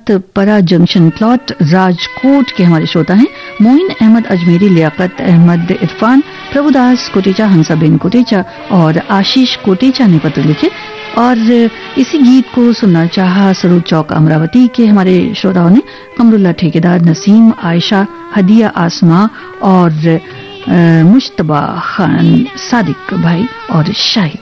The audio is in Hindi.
परा जंक्शन प्लॉट राजकोट के हमारे श्रोता हैं मोइन अहमद अजमेरी, लियाकत अहमद इरफान, प्रभुदास कोटेचा, हंसाबेन कोटेचा और आशीष कोटेचा ने पत्र लिखे और इसी गीत को सुनना चाहा सरूद चौक अमरावती के हमारे श्रोताओं ने। कमरुल्ला ठेकेदार, नसीम, आयशा, हदिया, आसमा और मुश्तबा खान, सादिक भाई और शाहिद।